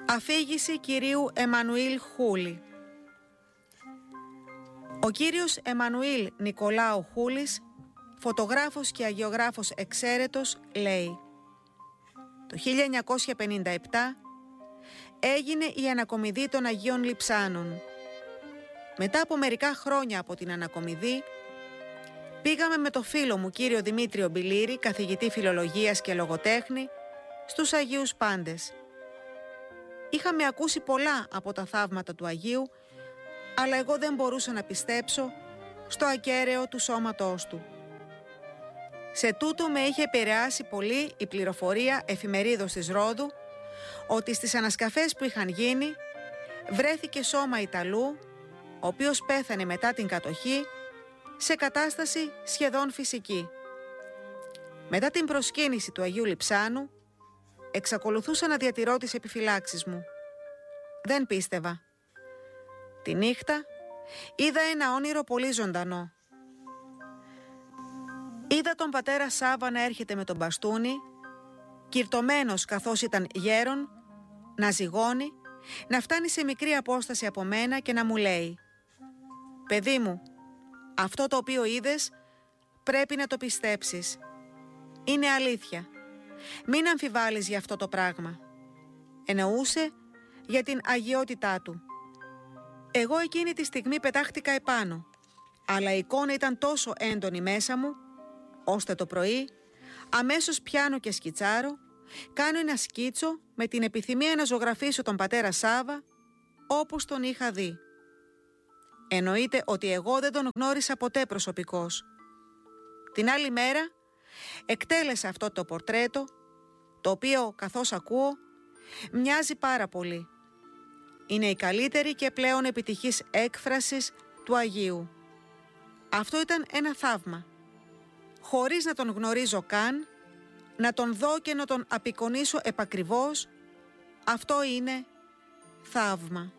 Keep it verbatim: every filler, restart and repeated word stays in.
Αφήγηση κυρίου Εμμανουήλ Χούλη. Ο κύριος Εμμανουήλ Νικολάου Χούλης, φωτογράφος και αγιογράφος εξαίρετος, λέει: το χίλια εννιακόσια πενήντα επτά έγινε η ανακομιδή των Αγίων Λειψάνων. Μετά από μερικά χρόνια από την ανακομιδή, πήγαμε με το φίλο μου κύριο Δημήτριο Μπιλήρη, καθηγητή φιλολογίας και λογοτέχνη, στους Αγίους Πάντες. Είχαμε ακούσει πολλά από τα θαύματα του Αγίου, αλλά εγώ δεν μπορούσα να πιστέψω στο ακέραιο του σώματός του. Σε τούτο με είχε επηρεάσει πολύ η πληροφορία εφημερίδος της Ρόδου ότι στις ανασκαφές που είχαν γίνει βρέθηκε σώμα Ιταλού, ο οποίος πέθανε μετά την κατοχή σε κατάσταση σχεδόν φυσική. Μετά την προσκύνηση του Αγίου Λειψάνου, εξακολουθούσα να διατηρώ τις επιφυλάξεις μου. Δεν πίστευα. Τη νύχτα είδα ένα όνειρο πολύ ζωντανό. Είδα τον πατέρα Σάβα να έρχεται με τον μπαστούνι, κυρτωμένος καθώς ήταν γέρον, να ζυγώνει, να φτάνει σε μικρή απόσταση από μένα και να μου λέει: «Παιδί μου, αυτό το οποίο είδες πρέπει να το πιστέψεις. Είναι αλήθεια. Μην αμφιβάλλεις για αυτό το πράγμα». Εννοούσε για την αγιότητά του. Εγώ εκείνη τη στιγμή πετάχτηκα επάνω, αλλά η εικόνα ήταν τόσο έντονη μέσα μου, ώστε το πρωί αμέσως πιάνω και σκιτσάρω, κάνω ένα σκίτσο με την επιθυμία να ζωγραφίσω τον πατέρα Σάβα όπως τον είχα δει. Εννοείται ότι εγώ δεν τον γνώρισα ποτέ προσωπικώς. Την άλλη μέρα εκτέλεσα αυτό το πορτρέτο, το οποίο, καθώς ακούω, μοιάζει πάρα πολύ. Είναι η καλύτερη και πλέον επιτυχής έκφρασης του Αγίου. Αυτό ήταν ένα θαύμα. Χωρίς να τον γνωρίζω καν, να τον δω και να τον απεικονίσω επακριβώς, αυτό είναι θαύμα.